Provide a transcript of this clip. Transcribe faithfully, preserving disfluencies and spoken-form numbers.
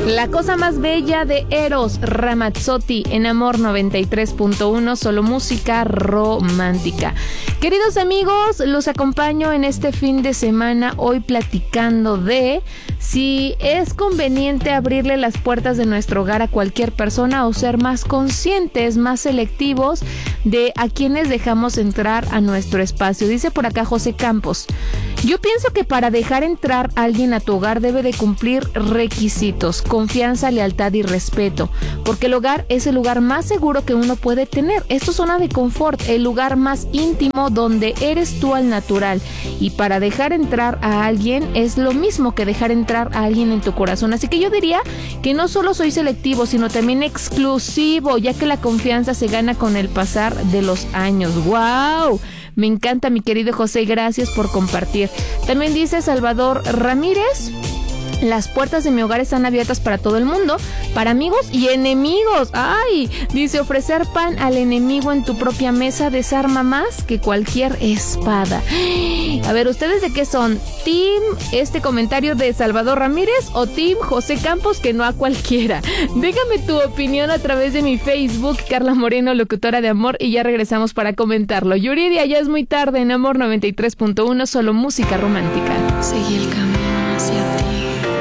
La cosa más bella de Eros Ramazzotti en Amor noventa y tres punto uno, solo música romántica. Queridos amigos, los acompaño en este fin de semana hoy platicando de si es conveniente abrirle las puertas de nuestro hogar a cualquier persona o ser más conscientes, más selectivos de a quienes dejamos entrar a nuestro espacio. Dice por acá José Campos: yo pienso que para dejar entrar a alguien a tu hogar debe de cumplir requisitos, confianza, lealtad y respeto, porque el hogar es el lugar más seguro que uno puede tener. Es tu zona de confort, el lugar más íntimo donde eres tú al natural, y para dejar entrar a alguien es lo mismo que dejar entrar a alguien en tu corazón. Así que yo diría que no solo soy selectivo, sino también exclusivo, ya que la confianza se gana con el pasar de los años. ¡Wow! Me encanta, mi querido José, gracias por compartir. También dice Salvador Ramírez: las puertas de mi hogar están abiertas para todo el mundo, para amigos y enemigos. ¡Ay! Dice: ofrecer pan al enemigo en tu propia mesa desarma más que cualquier espada. A ver, ¿ustedes de qué son? ¿Team este comentario de Salvador Ramírez o Team José Campos, que no a cualquiera? Déjame tu opinión a través de mi Facebook, Carla Moreno, locutora de Amor, y ya regresamos para comentarlo. Yuridia, ya es muy tarde en Amor noventa y tres punto uno, solo música romántica. Seguí el camino hacia ti.